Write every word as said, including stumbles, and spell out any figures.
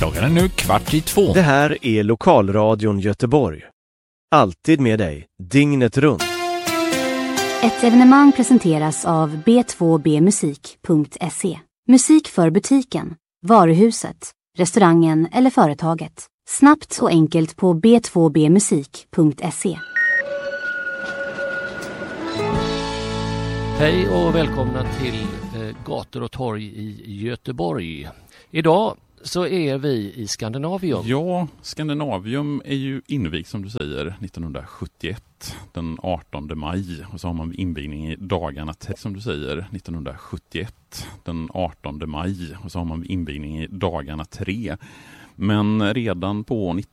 Klockan är nu kvart i två. Det här är Lokalradion Göteborg. Alltid med dig, dygnet runt. Ett evenemang presenteras av b två b musik punkt se. Musik för butiken, varuhuset, restaurangen eller företaget. Snabbt och enkelt på b två b musik punkt se. Hej och välkomna till eh, Gator och torg i Göteborg. Idag så är vi i Skandinavium. Ja, Skandinavium är ju invigt som du säger nittonhundrasjuttioett den artonde maj, och så har man invigning i dagarna tre, som du säger nittonhundrasjuttioett den artonde maj, och så har man invigning i dagarna tre. Men redan på